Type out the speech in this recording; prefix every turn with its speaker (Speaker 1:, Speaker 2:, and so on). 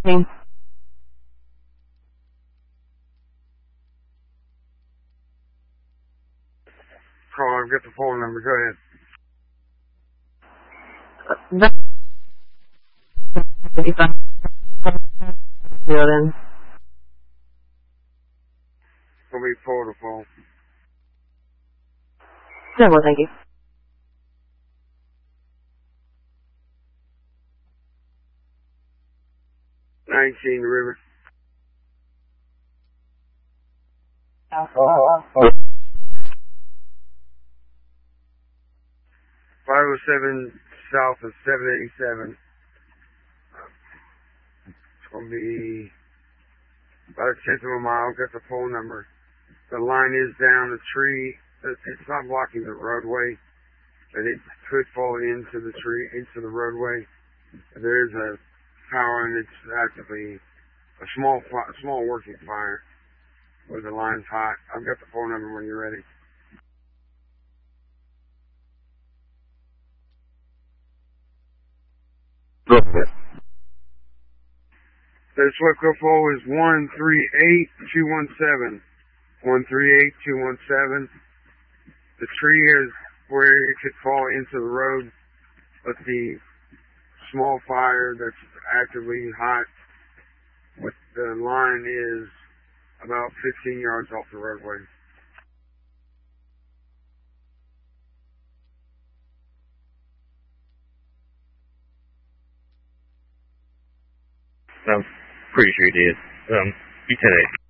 Speaker 1: Name.
Speaker 2: Call, I've got the phone number. Go ahead.
Speaker 1: Then.
Speaker 2: It'll be full to full.
Speaker 1: No, well, thank you.
Speaker 2: The River.
Speaker 1: Oh.
Speaker 2: 507 south of 787. It's going to be about a tenth of a mile. Got the phone number. The line is down. The tree, it's not blocking the roadway, but it could fall into the tree, into the roadway. There is a power, and it's actively a small working fire where the line's hot. I've got the phone number when you're ready. The SWIFCO flow is 138217. 138217. The tree is where it could fall into the road, but the small fire that's actively hot, but the line is about 15 yards off the roadway.
Speaker 3: I'm pretty sure he did. You said it.